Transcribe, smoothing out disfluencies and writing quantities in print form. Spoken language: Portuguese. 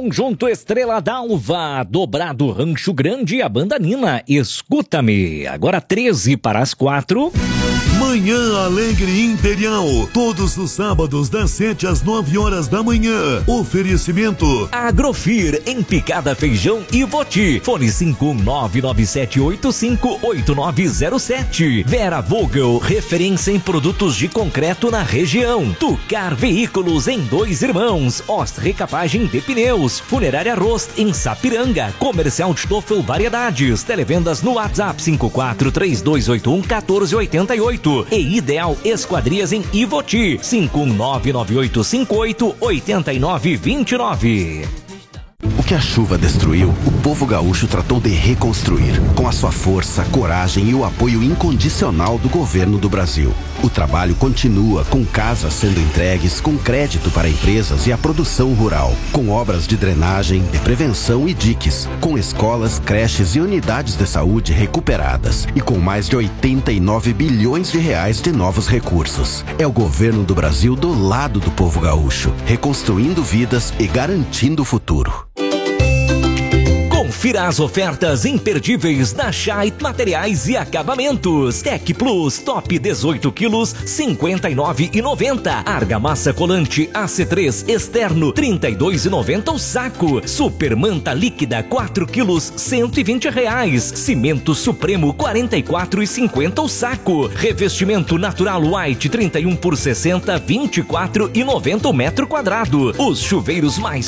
Conjunto Estrela d'Alva, Dobrado Rancho Grande, a banda Nina, Escuta-me. Agora 4:13. Manhã Alegre Imperial, todos os sábados das 7 às 9 horas da manhã. Oferecimento Agrofir, em Picada Feijão e Voti. Fone 51997858907. Vera Vogel, referência em produtos de concreto na região. Tucar Veículos em Dois Irmãos. Ost Recapagem de Pneus. Funerária Rost em Sapiranga. Comercial de Stoffel Variedades. Televendas no WhatsApp 5432811488. E Ideal Esquadrias em Ivoti 51998588929. O que a chuva destruiu, o povo gaúcho tratou de reconstruir, com a sua força, coragem e o apoio incondicional do governo do Brasil. O trabalho continua, com casas sendo entregues, com crédito para empresas e a produção rural, com obras de drenagem, de prevenção e diques, com escolas, creches e unidades de saúde recuperadas e com mais de 89 bilhões de reais de novos recursos. É o governo do Brasil do lado do povo gaúcho, reconstruindo vidas e garantindo o futuro. Confira as ofertas imperdíveis da Scheidt Materiais e Acabamentos. Tec Plus Top 18 quilos, R$ 59,90. Argamassa colante AC3 externo, R$ 32,90 o saco. Super Manta líquida 4 quilos, R$ 120. Cimento Supremo 44,50 o saco. Revestimento Natural White 31 por 60, R$ 24,90 o metro quadrado. Os chuveiros mais